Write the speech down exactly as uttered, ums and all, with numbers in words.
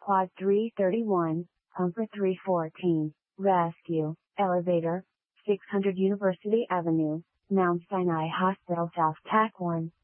Quad three thirty-one, Pumper three fourteen, Rescue, Elevator, six hundred University Avenue, Mount Sinai Hospital South Tack one.